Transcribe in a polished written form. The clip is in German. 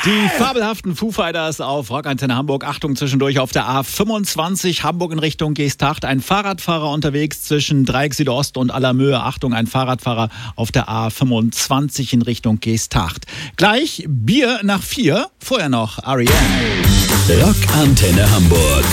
Die fabelhaften Foo Fighters auf Rockantenne Hamburg. Achtung, zwischendurch auf der A25 Hamburg in Richtung Geesthacht. Ein Fahrradfahrer unterwegs zwischen Dreieck Südost und Allermöhe. Achtung, ein Fahrradfahrer auf der A25 in Richtung Geesthacht. Gleich Bier nach 4. Vorher noch R.E.M. Rockantenne Hamburg.